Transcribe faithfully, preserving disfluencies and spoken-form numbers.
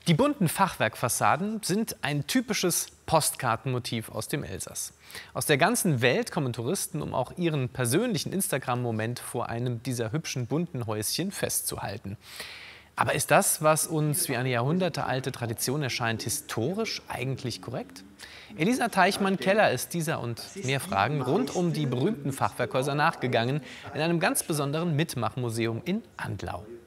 Die bunten Fachwerkfassaden sind ein typisches Postkartenmotiv aus dem Elsass. Aus der ganzen Welt kommen Touristen, um auch ihren persönlichen Instagram-Moment vor einem dieser hübschen bunten Häuschen festzuhalten. Aber ist das, was uns wie eine jahrhundertealte Tradition erscheint, historisch eigentlich korrekt? Elisa Teichmann-Keller ist dieser und mehr Fragen rund um die berühmten Fachwerkhäuser nachgegangen in einem ganz besonderen Mitmachmuseum in Andlau.